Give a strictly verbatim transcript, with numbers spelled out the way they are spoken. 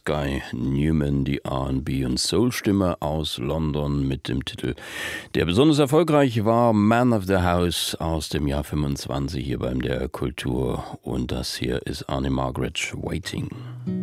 Guy Newman, die R and B- und Soul-Stimme aus London mit dem Titel, der besonders erfolgreich war, Man of the House aus dem Jahr fünfundzwanzig hier beim D R Kultur. Und das hier ist Annie Margaret Waiting.